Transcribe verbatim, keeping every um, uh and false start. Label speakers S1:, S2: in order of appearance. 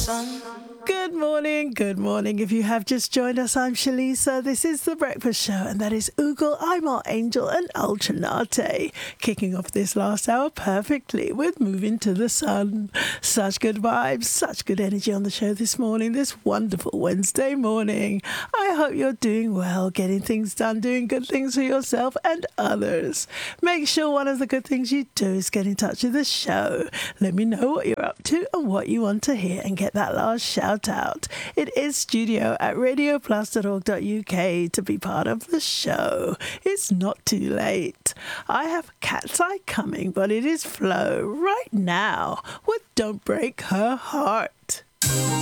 S1: sun.
S2: Good morning, good morning. If you have just joined us, I'm Shalisa. This is The Breakfast Show, and that is Oogle, I'm Our Angel, and Ultra Latte. Kicking off this last hour perfectly with Moving to the Sun. Such good vibes, such good energy on the show this morning, this wonderful Wednesday morning. I hope you're doing well, getting things done, doing good things for yourself and others. Make sure one of the good things you do is get in touch with the show. Let me know what you're up to and what you want to hear, and get that last shout out. It is studio at radio plus dot org dot U K to be part of the show. It's not too late. I have Cat's Eye coming, but it is Flo right now with Don't Break Her Heart.